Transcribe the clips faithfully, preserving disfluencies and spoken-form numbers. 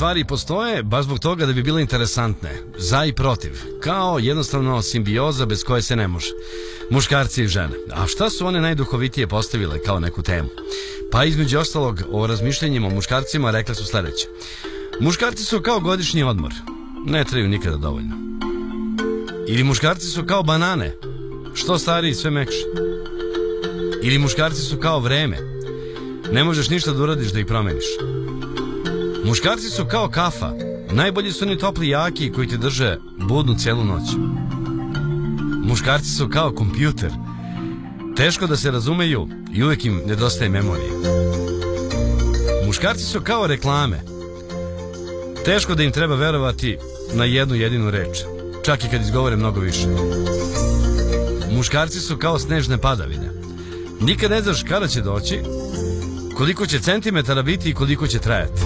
stvari postoje baš zbog toga da bi bile interesantne, za i protiv, kao jednostavno simbioza bez koje se ne može. Muškarci i žene. A šta su one najduhovitije postavile kao neku temu? Pa između ostalog o razmišljenjima o muškarcima rekli su sledeće. Muškarci su kao godišnji odmor, ne traju nikada dovoljno. Ili muškarci su kao banane, što stariji sve mekše. Ili muškarci su kao vreme, ne možeš ništa da uradiš da ih promeniš. Muškarci su kao kafa, najbolji su oni topli jaki koji te drže budnu cijelu noć. Muškarci su kao kompjuter, teško da se razumeju i uvek im nedostaje memorije. Muškarci su kao reklame, teško da im treba verovati na jednu jedinu reč, čak i kad izgovore mnogo više. Muškarci su kao snežne padavine, nikad ne znaš kada će doći, koliko će centimetara biti i koliko će trajati.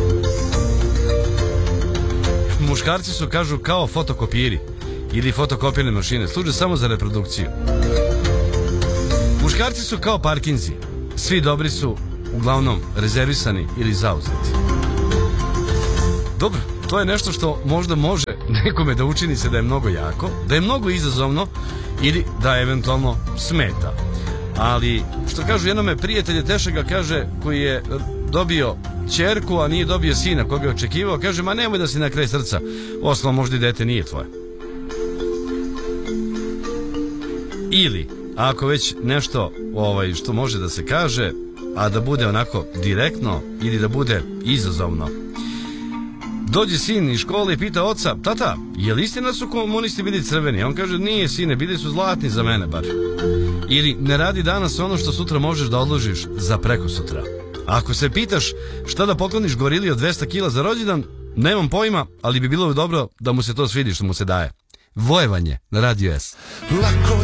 Muškarci su, kažu, kao fotokopiri ili fotokopirne mašine, služe samo za reprodukciju. Muškarci su kao parkinzi, svi dobri su uglavnom rezervisani ili zauzeti. Dobro, to je nešto što možda može nekome da učini se da je mnogo jako, da je mnogo izazovno ili da eventualno smeta. Ali, što kažu jednome prijatelje Tešega, kaže, koji je dobio ćerku, a nije dobio sina koga je očekivao, kaže, ma nemoj da si na kraj srca, osnova možda i dete nije tvoje. Ili, ako već nešto ovaj, što može da se kaže, a da bude onako direktno ili da bude izazovno. Dođe sin iz škole i pita oca, tata, je li istina su komunisti bili crveni? A on kaže, nije sine, bili su zlatni za mene bar. Ili, ne radi danas ono što sutra možeš da odložiš za preko sutra. Ako se pitaš šta da pokloniš gorili od dvesta kila za rođendan, nemam pojma, ali bi bilo dobro da mu se to svidi što mu se daje. Vojevanje na Radio S. Lako